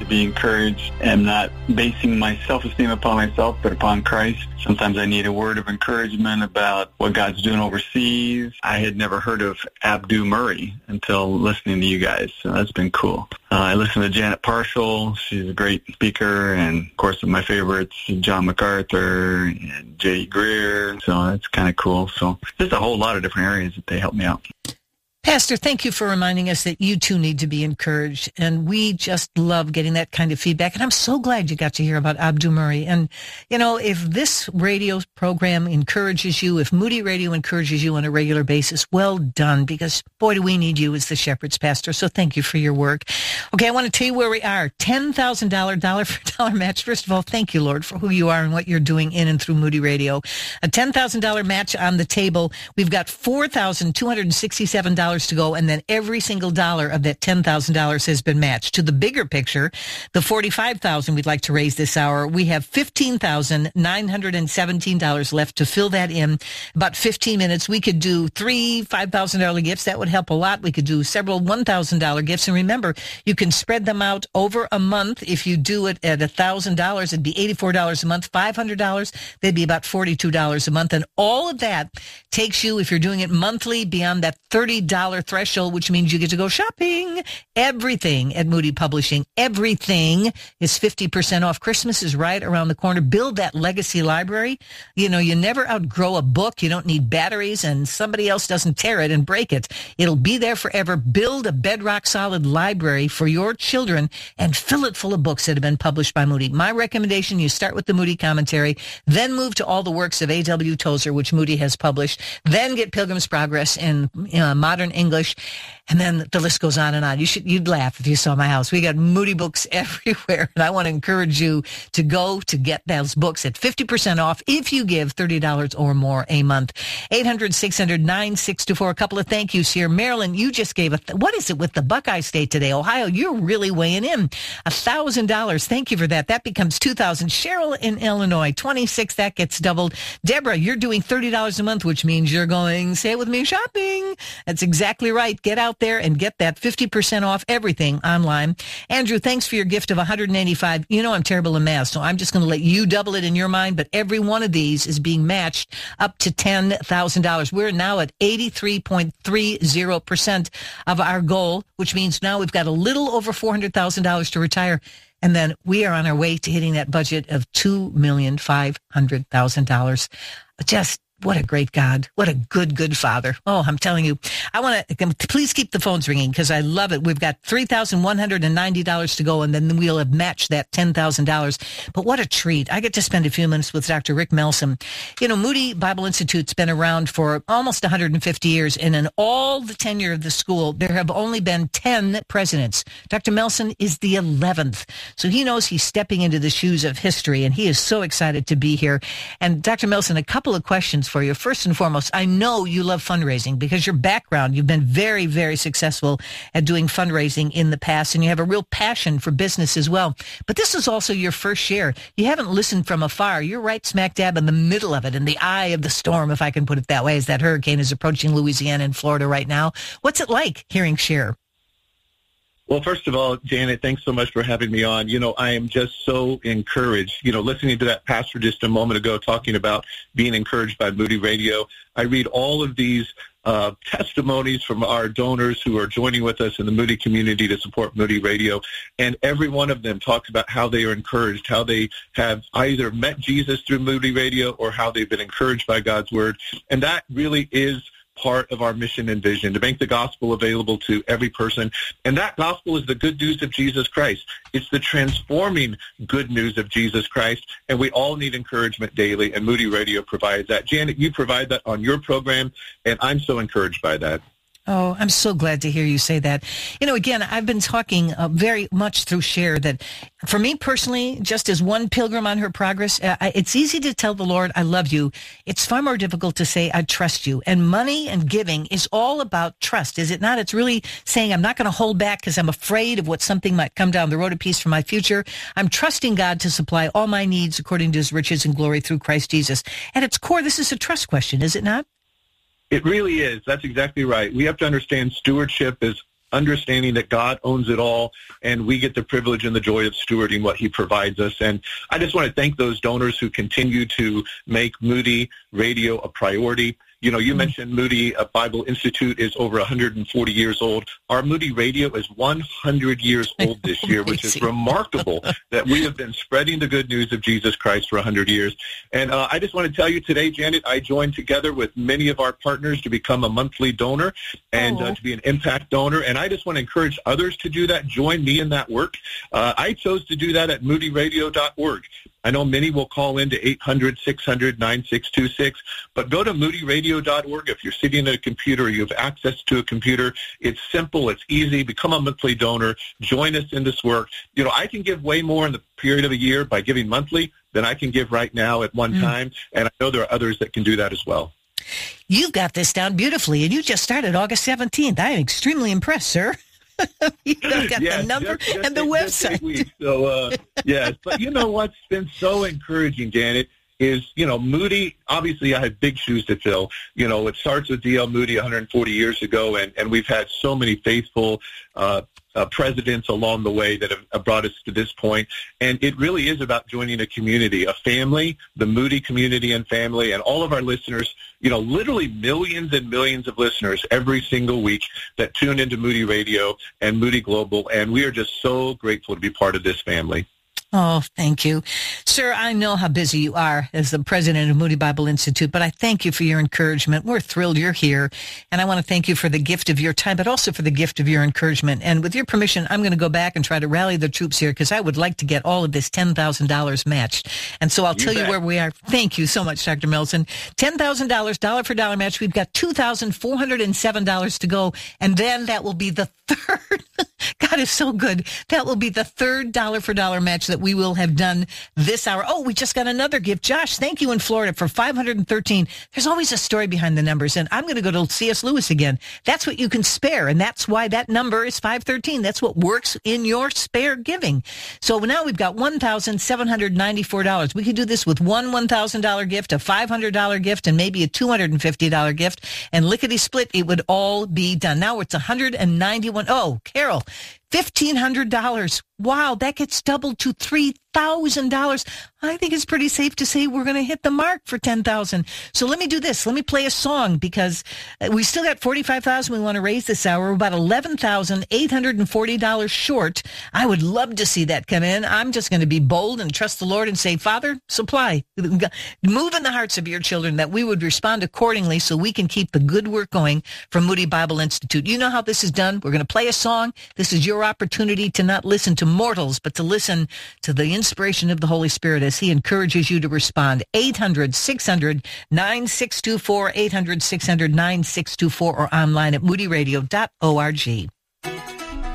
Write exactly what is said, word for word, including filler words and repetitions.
be encouraged. I'm not basing my self-esteem upon myself, but upon Christ. Sometimes I need a word of encouragement about what God's doing overseas. I had never heard of Abdu Murray until listening to you guys, so that's been cool. Uh, I listen to Janet Parshall. She's a great speaker, and of course my favorites, John MacArthur and Jay Greer, so that's kind of cool. So there's a whole lot of different areas that they help me out. Pastor, thank you for reminding us that you too need to be encouraged. And we just love getting that kind of feedback. And I'm so glad you got to hear about Abdu Murray. And, you know, if this radio program encourages you, if Moody Radio encourages you on a regular basis, well done, because boy, do we need you as the Shepherd's Pastor. So thank you for your work. Okay, I want to tell you where we are. ten thousand dollars dollar for dollar match. First of all, thank you, Lord, for who you are and what you're doing in and through Moody Radio. A ten thousand dollars match on the table. We've got four thousand two hundred sixty-seven dollars to go, and then every single dollar of that ten thousand dollars has been matched. To the bigger picture, the forty-five thousand dollars we'd like to raise this hour, we have fifteen thousand nine hundred seventeen dollars left to fill that in. About fifteen minutes, we could do three five thousand dollars gifts. That would help a lot. We could do several one thousand dollars gifts. And remember, you can spread them out over a month. If you do it at one thousand dollars, it'd be eighty-four dollars a month. five hundred dollars, they'd be about forty-two dollars a month. And all of that takes you, if you're doing it monthly, beyond that thirty dollars threshold, which means you get to go shopping. Everything at Moody Publishing, everything is fifty percent off. Christmas is right around the corner. Build that legacy library. You know, you never outgrow a book. You don't need batteries, and somebody else doesn't tear it and break it. It'll be there forever. Build a bedrock solid library for your children and fill it full of books that have been published by Moody. My recommendation, you start with the Moody commentary, then move to all the works of A W Tozer, which Moody has published, then get Pilgrim's Progress in uh, modern English, and then the list goes on and on. You should, you'd laugh if you saw my house. We got Moody books everywhere, and I want to encourage you to go to get those books at fifty percent off if you give thirty dollars or more a month. eight hundred, six hundred, nine six two four. A couple of thank yous here. Marilyn, you just gave a, th- what is it with the Buckeye State today? Ohio, you're really weighing in. one thousand dollars. Thank you for that. That becomes two thousand dollars. Cheryl in Illinois, twenty-six. That gets doubled. Deborah, you're doing thirty dollars a month, which means you're going, say it with me, shopping. That's exactly right. Get out there and get that fifty percent off everything online. Andrew, thanks for your gift of one hundred eighty-five. You know I'm terrible in math, so I'm just going to let you double it in your mind, but every one of these is being matched up to ten thousand dollars. We're now at eighty-three point three zero percent of our goal, which means now we've got a little over four hundred thousand dollars to retire. And then we are on our way to hitting that budget of two million five hundred thousand dollars. Just what a great God. What a good, good Father. Oh, I'm telling you, I want to, please keep the phones ringing because I love it. We've got three thousand one hundred ninety dollars to go, and then we'll have matched that ten thousand dollars. But what a treat. I get to spend a few minutes with Doctor Rick Melson. You know, Moody Bible Institute's been around for almost one hundred fifty years, and in all the tenure of the school, there have only been ten presidents. Doctor Melson is the eleventh. So he knows he's stepping into the shoes of history, and he is so excited to be here. And Doctor Melson, a couple of questions for you. First and foremost, I know you love fundraising because your background, you've been very, very successful at doing fundraising in the past, and you have a real passion for business as well. But this is also your first share. You haven't listened from afar. You're right smack dab in the middle of it, in the eye of the storm, if I can put it that way, as that hurricane is approaching Louisiana and Florida right now. What's it like hearing Share? Well, first of all, Janet, thanks so much for having me on. You know, I am just so encouraged. You know, listening to that pastor just a moment ago talking about being encouraged by Moody Radio, I read all of these uh, testimonies from our donors who are joining with us in the Moody community to support Moody Radio, and every one of them talks about how they are encouraged, how they have either met Jesus through Moody Radio or how they've been encouraged by God's Word, and that really is part of our mission and vision, to make the gospel available to every person. And that gospel is the good news of Jesus Christ. It's the transforming good news of Jesus Christ, and we all need encouragement daily, and Moody Radio provides that. Janet, you provide that on your program, and I'm so encouraged by that. Oh, I'm so glad to hear you say that. You know, again, I've been talking uh, very much through Share that for me personally, just as one pilgrim on her progress, uh, it's easy to tell the Lord, I love you. It's far more difficult to say, I trust you. And money and giving is all about trust, is it not? It's really saying, I'm not going to hold back because I'm afraid of what something might come down the road, a piece for my future. I'm trusting God to supply all my needs according to his riches and glory through Christ Jesus. At its core, this is a trust question, is it not? It really is. That's exactly right. We have to understand stewardship is understanding that God owns it all, and we get the privilege and the joy of stewarding what he provides us. And I just want to thank those donors who continue to make Moody Radio a priority. You know, you mm-hmm. mentioned Moody Bible Institute is over one hundred forty years old. Our Moody Radio is one hundred years old this year, which is remarkable that we have been spreading the good news of Jesus Christ for one hundred years. And uh, I just want to tell you today, Janet, I joined together with many of our partners to become a monthly donor and oh. uh, to be an impact donor. And I just want to encourage others to do that. Join me in that work. Uh, I chose to do that at moody radio dot org. I know many will call in to eight hundred, six hundred, nine six two six, but go to moody radio dot org. If you're sitting at a computer, you have access to a computer. It's simple. It's easy. Become a monthly donor. Join us in this work. You know, I can give way more in the period of a year by giving monthly than I can give right now at one mm. time, and I know there are others that can do that as well. You've got this down beautifully, and you just started August seventeenth. I am extremely impressed, sir. You've got yes, the number just, just and the website. So, uh, yes, but you know what's been so encouraging, Janet, is, you know, Moody, obviously I have big shoes to fill. You know, it starts with D L Moody one hundred forty years ago, and, and we've had so many faithful uh, uh, presidents along the way that have, have brought us to this point. And it really is about joining a community, a family, the Moody community and family, and all of our listeners, you know, literally millions and millions of listeners every single week that tune into Moody Radio and Moody Global. And we are just so grateful to be part of this family. Oh, thank you. Sir, I know how busy you are as the president of Moody Bible Institute, but I thank you for your encouragement. We're thrilled you're here, and I want to thank you for the gift of your time, but also for the gift of your encouragement. And with your permission, I'm going to go back and try to rally the troops here, because I would like to get all of this ten thousand dollars matched. And so I'll you tell bet. you where we are. Thank you so much, Doctor Melson. ten thousand dollars, dollar for dollar match. We've got two thousand four hundred seven dollars to go, and then that will be the third. God is so good. That will be the third dollar for dollar match that we will have done this hour. Oh, we just got another gift. Josh, thank you in Florida for five hundred thirteen. There's always a story behind the numbers, and I'm going to go to C S. Lewis again. That's what you can spare, and that's why that number is five thirteen. That's what works in your spare giving. So now we've got one thousand seven hundred ninety-four dollars. We could do this with one one thousand dollars gift, a five hundred dollars gift, and maybe a two hundred fifty dollars gift, and lickety-split, it would all be done. Now it's one hundred ninety-one. Oh, Carol, fifteen hundred dollars. Wow, that gets doubled to three thousand dollars. I think it's pretty safe to say we're going to hit the mark for ten thousand dollars. So let me do this. Let me play a song, because we still got forty-five thousand dollars we want to raise this hour. We're about eleven thousand eight hundred forty dollars short. I would love to see that come in. I'm just going to be bold and trust the Lord and say, Father, supply. Move in the hearts of your children that we would respond accordingly so we can keep the good work going from Moody Bible Institute. You know how this is done. We're going to play a song. This is your opportunity to not listen to mortals, but to listen to the inspiration of the Holy Spirit as he encourages you to respond. eight hundred, six hundred, nine six two four, eight hundred, six hundred, nine six two four, or online at moody radio dot org.